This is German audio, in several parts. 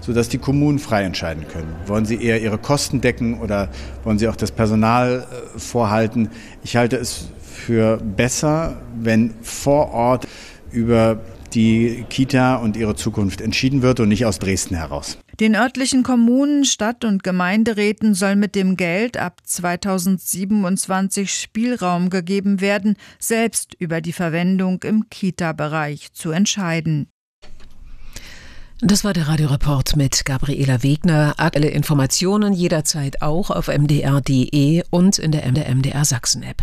sodass die Kommunen frei entscheiden können. Wollen sie eher ihre Kosten decken oder wollen sie auch das Personal vorhalten? Ich halte es für besser, wenn vor Ort über die Kita und ihre Zukunft entschieden wird und nicht aus Dresden heraus. Den örtlichen Kommunen, Stadt- und Gemeinderäten soll mit dem Geld ab 2027 Spielraum gegeben werden, selbst über die Verwendung im Kita-Bereich zu entscheiden. Das war der Radioreport mit Gabriela Wegner. Aktuelle Informationen jederzeit auch auf mdr.de und in der MDR Sachsen-App.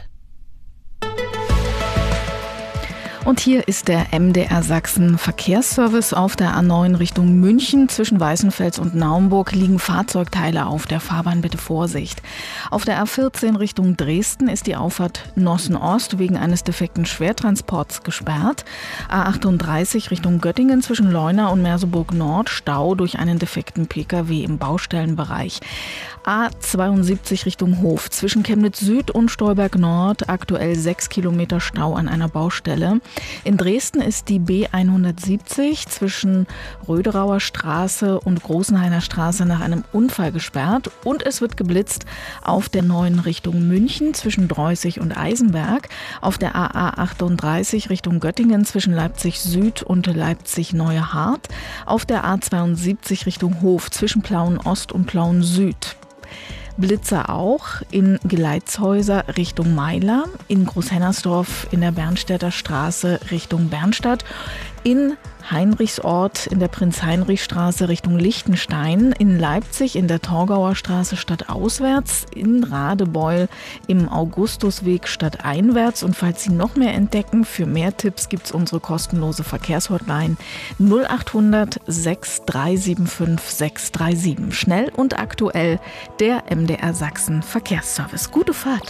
Und hier ist der MDR Sachsen Verkehrsservice. Auf der A9 Richtung München zwischen Weißenfels und Naumburg liegen Fahrzeugteile auf der Fahrbahn, bitte Vorsicht. Auf der A14 Richtung Dresden ist die Auffahrt Nossen-Ost wegen eines defekten Schwertransports gesperrt. A38 Richtung Göttingen zwischen Leuna und Merseburg Nord Stau durch einen defekten Pkw im Baustellenbereich. A72 Richtung Hof zwischen Chemnitz Süd und Stolberg Nord aktuell 6 Kilometer Stau an einer Baustelle. In Dresden ist die B170 zwischen Röderauer Straße und Großenhainer Straße nach einem Unfall gesperrt und es wird geblitzt auf der 9 Richtung München zwischen Dreußig und Eisenberg, auf der AA38 Richtung Göttingen zwischen Leipzig Süd und Leipzig Neue Hart, auf der A72 Richtung Hof zwischen Plauen Ost und Plauen Süd. Blitzer auch in Geleitshäuser Richtung Meiler, in Großhennersdorf in der Bernstädter Straße Richtung Bernstadt, in Heinrichsort in der Prinz-Heinrich-Straße Richtung Liechtenstein, in Leipzig in der Torgauer Straße stadtauswärts, in Radebeul im Augustusweg stadteinwärts. Und falls Sie noch mehr entdecken, für mehr Tipps gibt es unsere kostenlose Verkehrshotline 0800 6375 637. Schnell und aktuell der MDR Sachsen Verkehrsservice. Gute Fahrt!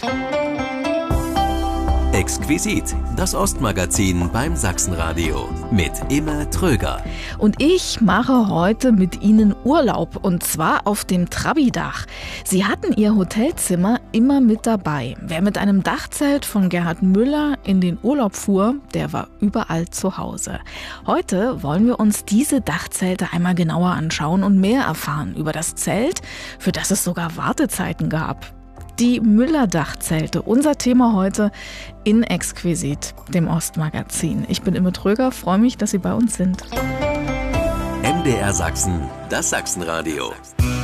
Exquisit, das Ostmagazin beim Sachsenradio mit Imme Tröger. Und ich mache heute mit Ihnen Urlaub und zwar auf dem Trabi-Dach. Sie hatten Ihr Hotelzimmer immer mit dabei. Wer mit einem Dachzelt von Gerhard Müller in den Urlaub fuhr, der war überall zu Hause. Heute wollen wir uns diese Dachzelte einmal genauer anschauen und mehr erfahren über das Zelt, für das es sogar Wartezeiten gab. Die Müller-Dachzelte, unser Thema heute in Exquisit, dem Ostmagazin. Ich bin Imme Tröger, freue mich, dass Sie bei uns sind. MDR Sachsen, das Sachsenradio.